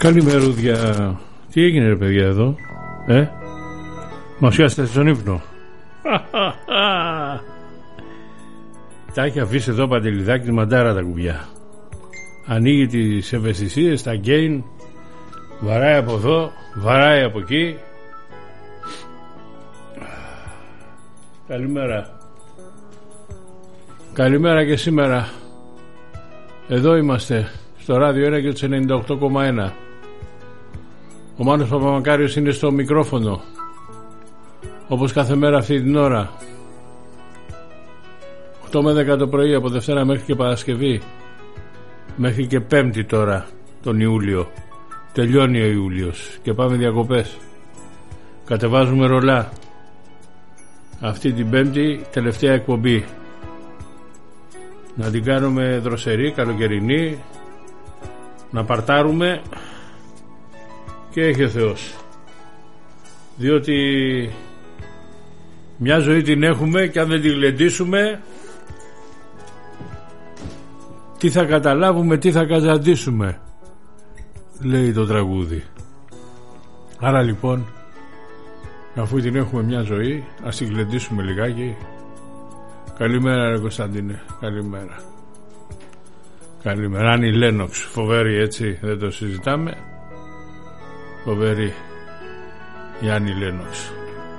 Καλημερούδια. Τι έγινε ρε παιδιά εδώ? Μας πιάσετε στον ύπνο. Τα έχει αφήσει εδώ Παντελιδάκης μαντάρα τα κουμπιά. Ανοίγει τις ευαισθησίες, τα γκέιν. Βαράει από εδώ, βαράει από εκεί. Καλημέρα. Καλημέρα και σήμερα. Εδώ είμαστε στο ράδιο 1 και τους 98,1. Ο Μάνος Παπαμακάριος είναι στο μικρόφωνο, όπως κάθε μέρα αυτή την ώρα, 8 με 10 το πρωί, από Δευτέρα μέχρι και Παρασκευή, μέχρι και Πέμπτη τώρα τον Ιούλιο. Τελειώνει ο Ιούλιος και πάμε διακοπές. Κατεβάζουμε ρολά. Αυτή την Πέμπτη τελευταία εκπομπή, να την κάνουμε δροσερή, καλοκαιρινή, να παρτάρουμε και έχει ο Θεός, διότι μια ζωή την έχουμε και αν δεν την γλεντήσουμε, τι θα καταλάβουμε, τι θα καζαντήσουμε, λέει το τραγούδι. Άρα λοιπόν, αφού την έχουμε μια ζωή, ας την γλεντήσουμε λιγάκι. Καλημέρα ρε Κωνσταντίνε, καλημέρα. Καλημέρα. Άννη Λένοξ, φοβερή, έτσι, δεν το συζητάμε. Φοβερή η Άννη Λένοξ.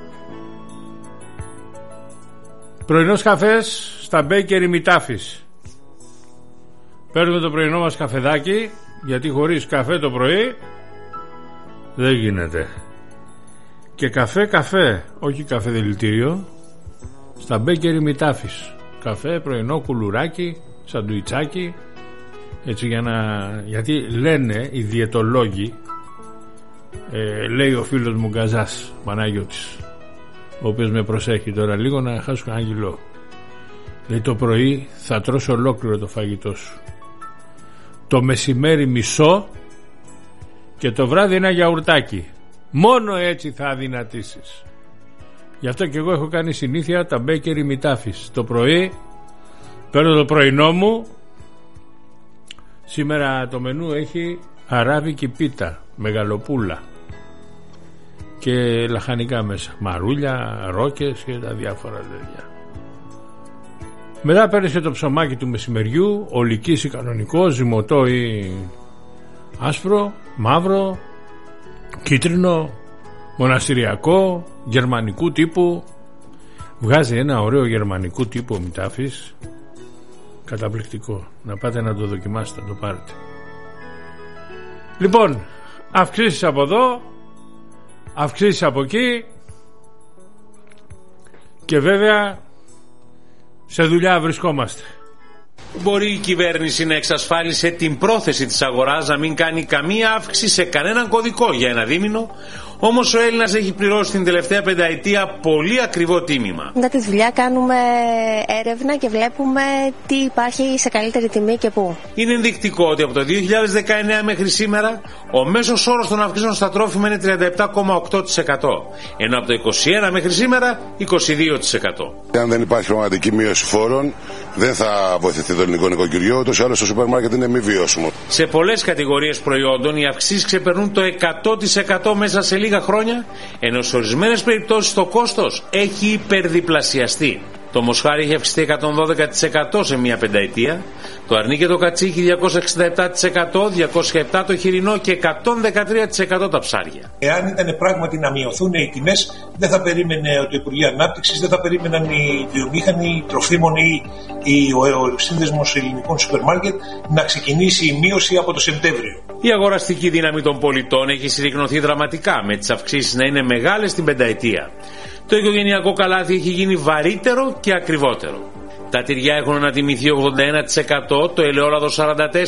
Πρωινός καφές στα Baker ημιτάφης. Παίρνουμε το πρωινό μας καφεδάκι, γιατί χωρίς καφέ το πρωί δεν γίνεται. Και καφέ, όχι καφέ δηλητήριο, στα Baker ημιτάφης. Καφέ, πρωινό, κουλουράκι, σαντουιτσάκι, έτσι, γιατί λένε οι διαιτολόγοι, λέει ο φίλος μου Γκαζάς Παναγιώτης, ο οποίος με προσέχει τώρα λίγο να χάσω κανένα κιλό, λέει το πρωί θα τρως ολόκληρο το φαγητό σου, το μεσημέρι μισό και το βράδυ ένα γιαουρτάκι. Μόνο έτσι θα αδυνατήσεις. Γι' αυτό και εγώ έχω κάνει συνήθεια τα Baker ημιτάφης. Το πρωί παίρνω το πρωινό μου. Σήμερα το μενού έχει αράβικη πίτα, μεγαλοπούλα και λαχανικά μέσα, μαρούλια, ρόκες και τα διάφορα τέτοια. Μετά παίρνεις και το ψωμάκι του μεσημεριού, ολικής ή κανονικό, ζυμωτό ή άσπρο, μαύρο, κίτρινο, μοναστηριακό, γερμανικού τύπου. Βγάζει ένα ωραίο γερμανικού τύπου ο Μητάφης, καταπληκτικό. Να πάτε να το δοκιμάσετε, να το πάρετε. Λοιπόν, αυξήσεις από εδώ, αυξήσεις από εκεί και βέβαια σε δουλειά βρισκόμαστε. Μπορεί η κυβέρνηση να εξασφάλισε την πρόθεση της αγοράς να μην κάνει καμία αύξηση σε κανέναν κωδικό για ένα δίμηνο, όμως ο Έλληνας έχει πληρώσει την τελευταία πενταετία πολύ ακριβό τίμημα. Μετά τη δουλειά κάνουμε έρευνα και βλέπουμε τι υπάρχει σε καλύτερη τιμή και πού. Είναι ενδεικτικό ότι από το 2019 μέχρι σήμερα ο μέσος όρος των αυξήσεων στα τρόφιμα είναι 37,8%, ενώ από το 2021 μέχρι σήμερα 22%. Αν δεν υπάρχει πραγματική μείωση φόρων, δεν θα βοηθηθεί το ελληνικό νοικοκυριό, ούτως ή άλλως το σούπερ μάρκετ είναι μη βιώσιμο. Σε πολλές κατηγορίες προϊόντων οι αυξήσεις ξεπερνούν το 100% μέσα σε λίγα χρόνια, ενώ σε ορισμένες περιπτώσεις το κόστος έχει υπερδιπλασιαστεί. Το μοσχάρι έχει αυξηθεί 112% σε μία πενταετία, το αρνί και το κατσίκι 267%, 207% το χοιρινό και 113% τα ψάρια. Εάν ήταν πράγματι να μειωθούν οι τιμές, δεν θα περίμενε το Υπουργείο Ανάπτυξης, δεν θα περίμεναν οι βιομήχανοι τροφίμων ή ο Σύνδεσμος Ελληνικών Σούπερ Μάρκετ να ξεκινήσει η μείωση από το Σεπτέμβριο. Η αγοραστική δύναμη των πολιτών έχει συρρικνωθεί δραματικά, με τις αυξήσεις να είναι μεγάλες την πενταετία. Το οικογενειακό καλάθι έχει γίνει βαρύτερο και ακριβότερο. Τα τυριά έχουν ανατιμηθεί 81%, το ελαιόλαδο 44%,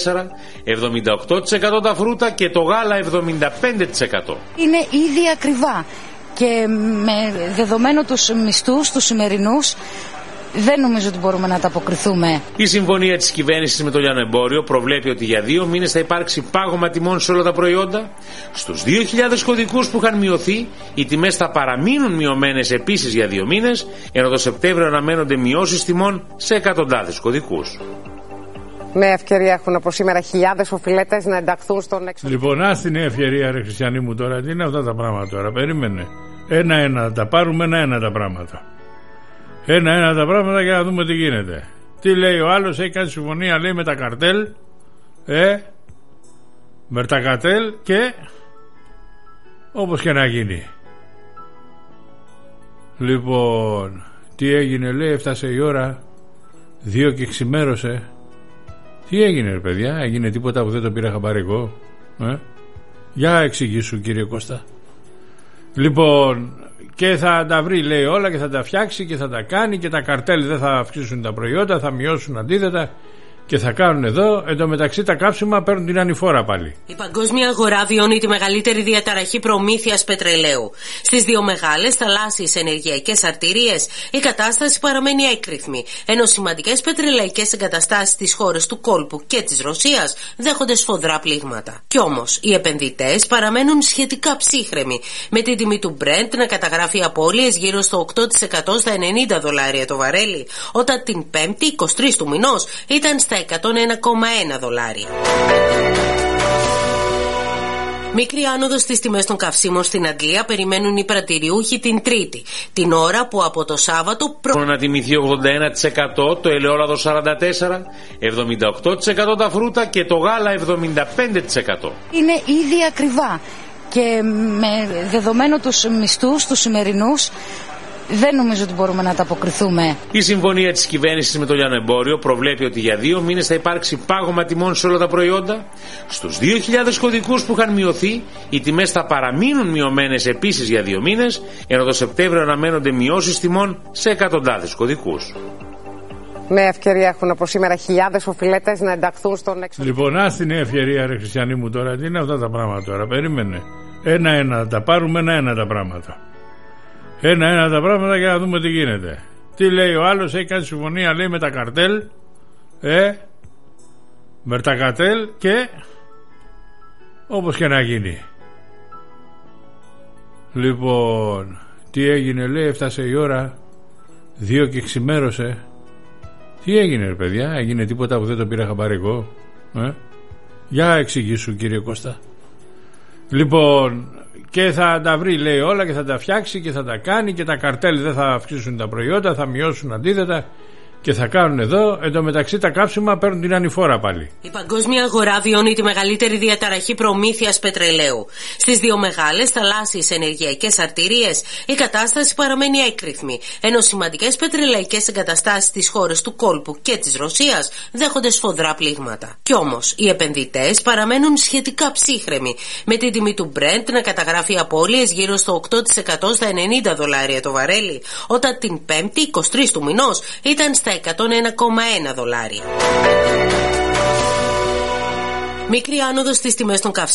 78% τα φρούτα και το γάλα 75%. Είναι ήδη ακριβά και με δεδομένο τους μισθούς, τους σημερινούς, δεν νομίζω ότι μπορούμε να τα αποκριθούμε. Η συμφωνία της κυβέρνησης με το λιανεμπόριο προβλέπει ότι για 2 μήνες θα υπάρξει πάγωμα τιμών σε όλα τα προϊόντα. Στους 2.000 κωδικούς που είχαν μειωθεί, οι τιμές θα παραμείνουν μειωμένες επίσης για 2 μήνες, ενώ το Σεπτέμβριο αναμένονται μειώσεις τιμών σε εκατοντάδες κωδικούς. Με ευκαιρία έχουν από σήμερα χιλιάδες οφειλέτες να ενταχθούν στον εξωτερικό. Λοιπόν, ας την ευκαιρία, ρε Χριστιανή μου, τώρα. Τι είναι αυτά τα πράγματα τώρα? Περίμενε. Ένα-ένα τα πάρουμε, ένα-ένα τα πράγματα. Ένα-ένα τα πράγματα για να δούμε τι γίνεται. Τι λέει ο άλλος? Έχει κάνει συμφωνία, λέει, με τα καρτέλ. Με τα καρτέλ και όπως και να γίνει. Λοιπόν, τι έγινε, λέει? Έφτασε η ώρα 2 και ξημέρωσε. Τι έγινε, ρε παιδιά? Έγινε τίποτα που δεν το πήρα χαμπάρι εγώ? Για εξηγήσου, κύριε Κώστα. Λοιπόν, και θα τα βρει, λέει, όλα και θα τα φτιάξει και θα τα κάνει, και τα καρτέλ δεν θα αυξήσουν τα προϊόντα, θα μειώσουν αντίθετα και θα κάνουν εδώ. Εν τω μεταξύ τα κάψιμα παίρνουν την ανηφόρα πάλι. Η παγκόσμια αγορά βιώνει τη μεγαλύτερη διαταραχή προμήθειας πετρελαίου. Στις δύο μεγάλες θαλάσσιες ενεργειακές αρτηρίες η κατάσταση παραμένει έκρηθμη, ενώ σημαντικές πετρελαϊκές εγκαταστάσεις στις χώρες του κόλπου και της Ρωσίας δέχονται σφοδρά πλήγματα. Κι όμως οι επενδυτές παραμένουν σχετικά ψύχρεμοι, με την τιμή του Brent να καταγράφει απώλειες γύρω στο 8% στα $90 το βαρέλι, όταν την 5η 23 του μηνός ήταν στα $101,1. Μικρή άνοδος στις τιμές των καυσίμων στην Αγγλία περιμένουν οι πρατηριούχοι την Τρίτη, την ώρα που από το Σάββατο να τιμηθεί 81%, το ελαιόλαδο 44%, 78% τα φρούτα και το γάλα 75%. Είναι ήδη ακριβά και με δεδομένο τους μισθούς, τους σημερινούς, δεν νομίζω ότι μπορούμε να τα αποκριθούμε. Η συμφωνία της κυβέρνησης με το λιανοεμπόριο προβλέπει ότι για 2 μήνες θα υπάρξει πάγωμα τιμών σε όλα τα προϊόντα. Στους 2.000 κωδικούς που είχαν μειωθεί, οι τιμές θα παραμείνουν μειωμένες επίσης για 2 μήνες, ενώ το Σεπτέμβριο αναμένονται μειώσεις τιμών σε εκατοντάδες κωδικούς. Με ευκαιρία έχουν από σήμερα χιλιάδες οφειλέτες να ενταχθούν στον εξωτερικό. Λοιπόν, ας την ευκαιρία, ρε Χριστιανή μου, τώρα. Τι είναι αυτά τα πράγματα τώρα? Περίμενε. Ένα-ένα τα πάρουμε, ένα-ένα τα πράγματα. Ένα-ένα τα πράγματα για να δούμε τι γίνεται. Τι λέει ο άλλος? Έχει κάνει συμφωνία, λέει, με τα καρτέλ. Με τα καρτέλ και όπως και να γίνει. Λοιπόν, τι έγινε, λέει? Έφτασε η ώρα 2 και ξημέρωσε. Τι έγινε, ρε παιδιά? Έγινε τίποτα που δεν το πήρα χαμπάρι εγώ? Για εξηγήσου, κύριε Κώστα. Λοιπόν, και θα τα βρει, λέει, όλα και θα τα φτιάξει και θα τα κάνει, και τα καρτέλ δεν θα αυξήσουν τα προϊόντα, θα μειώσουν αντίθετα και θα κάνουν εδώ. Εν τω μεταξύ τα κάψιμα παίρνουν την ανηφόρα πάλι. Η παγκόσμια αγορά βιώνει τη μεγαλύτερη διαταραχή προμήθειας πετρελαίου. Στις δύο μεγάλες θαλάσσιες ενεργειακές αρτηρίες η κατάσταση παραμένει έκρηθμη, ενώ σημαντικές πετρελαϊκές εγκαταστάσεις στις χώρες του κόλπου και της Ρωσίας δέχονται σφοδρά πλήγματα. Κι όμως οι επενδυτές παραμένουν σχετικά ψύχρεμοι, με την τιμή του Brent να καταγράφει απώλειες γύρω στο 8% στα $90 το βαρέλι, όταν την 5η 23 του μηνός ήταν στα $101,1. Μικρή άνοδος στις τιμές των καυσίμων.